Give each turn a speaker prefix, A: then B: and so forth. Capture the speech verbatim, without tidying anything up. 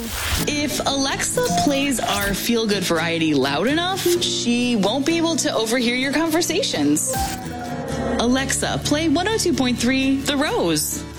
A: If Alexa plays our feel-good variety loud enough, she won't be able to overhear your conversations. Alexa, play one oh two point three The Rose.